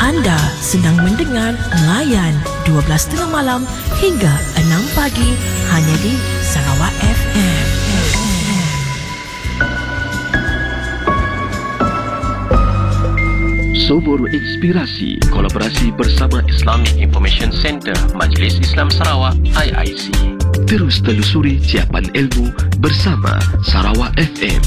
Anda sedang mendengar Layan 12.30 malam hingga 6 pagi hanya di Sarawak FM. Sumur Inspirasi, kolaborasi bersama Islamic Information Center Majlis Islam Sarawak IIC. Terus telusuri siapan ilmu bersama Sarawak FM.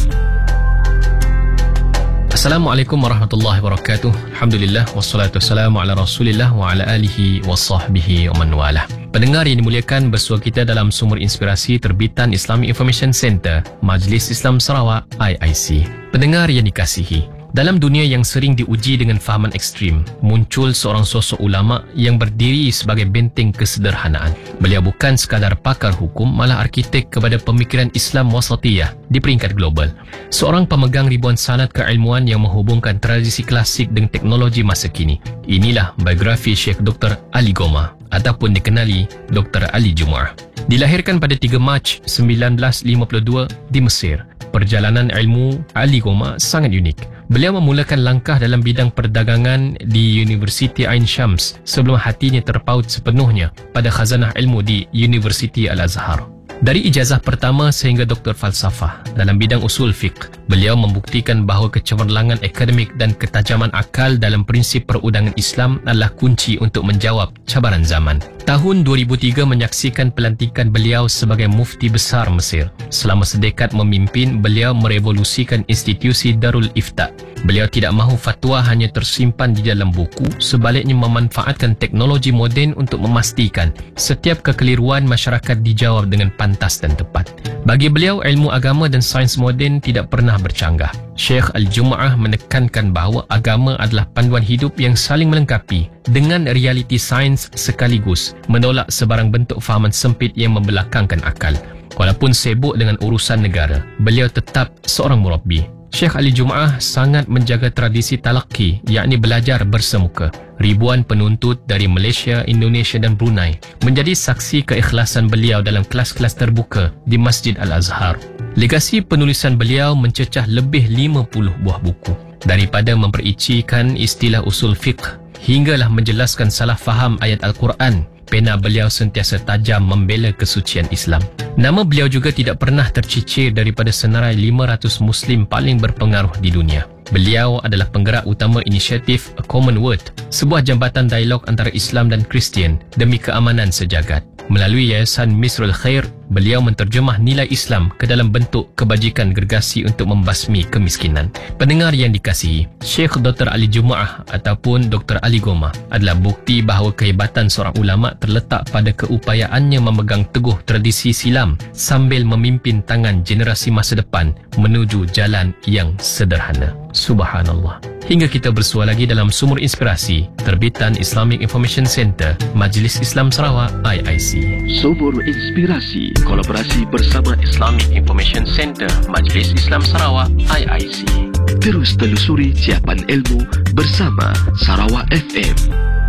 Assalamualaikum warahmatullahi wabarakatuh. Alhamdulillah wassalatu wassalamu ala Rasulillah wa ala alihi wa sahbihi wa man walah. Pendengar yang dimuliakan, bersua kita dalam Sumur Inspirasi terbitan Islamic Information Center Majlis Islam Sarawak IIC. Pendengar yang dikasihi, dalam dunia yang sering diuji dengan fahaman ekstrim, muncul seorang sosok ulama yang berdiri sebagai benteng kesederhanaan. Beliau bukan sekadar pakar hukum, malah arkitek kepada pemikiran Islam wasatiyah di peringkat global. Seorang pemegang ribuan sanad keilmuan yang menghubungkan tradisi klasik dengan teknologi masa kini. Inilah biografi Syekh Dr. Ali Goma ataupun dikenali Dr. Ali Jumu'ah. Dilahirkan pada 3 Mac 1952 di Mesir. Perjalanan ilmu Ali Goma sangat unik. Beliau memulakan langkah dalam bidang perdagangan di Universiti Ain Shams sebelum hatinya terpaut sepenuhnya pada khazanah ilmu di Universiti Al-Azhar. Dari ijazah pertama sehingga doktor falsafah dalam bidang usul fiqh, beliau membuktikan bahawa kecemerlangan akademik dan ketajaman akal dalam prinsip perundangan Islam adalah kunci untuk menjawab cabaran zaman. Tahun 2003 menyaksikan pelantikan beliau sebagai mufti besar Mesir. Selama sedekad memimpin, beliau merevolusikan institusi Darul Ifta. Beliau tidak mahu fatwa hanya tersimpan di dalam buku, sebaliknya memanfaatkan teknologi moden untuk memastikan setiap kekeliruan masyarakat dijawab dengan pantas dan tepat. Bagi beliau, ilmu agama dan sains moden tidak pernah bercanggah. Syekh Al-Jumu'ah menekankan bahawa agama adalah panduan hidup yang saling melengkapi dengan realiti sains sekaligus, menolak sebarang bentuk fahaman sempit yang membelakangkan akal. Walaupun sibuk dengan urusan negara, beliau tetap seorang murabbi. Syekh Ali Jumu'ah sangat menjaga tradisi talaqi, yakni belajar bersemuka. Ribuan penuntut dari Malaysia, Indonesia dan Brunei menjadi saksi keikhlasan beliau dalam kelas-kelas terbuka di Masjid Al-Azhar. Legasi penulisan beliau mencecah lebih 50 buah buku. Daripada mempericikan istilah usul fiqh hinggalah menjelaskan salah faham ayat Al-Quran, pena beliau sentiasa tajam membela kesucian Islam. Nama beliau juga tidak pernah tercicir daripada senarai 500 Muslim paling berpengaruh di dunia. Beliau adalah penggerak utama inisiatif A Common Word, sebuah jambatan dialog antara Islam dan Kristian demi keamanan sejagat. Melalui Yayasan Misrul Khair, beliau menterjemah nilai Islam ke dalam bentuk kebajikan gergasi untuk membasmi kemiskinan. Pendengar yang dikasihi, Syekh Dr. Ali Jumu'ah ataupun Dr. Ali Goma adalah bukti bahawa kehebatan seorang ulama terletak pada keupayaannya memegang teguh tradisi silam sambil memimpin tangan generasi masa depan menuju jalan yang sederhana. Subhanallah. Hingga kita bersua lagi dalam Sumur Inspirasi terbitan Islamic Information Center Majlis Islam Sarawak IIC. Sumur Inspirasi, kolaborasi bersama Islamic Information Center Majlis Islam Sarawak IIC. Terus telusuri siapan ilmu bersama Sarawak FM.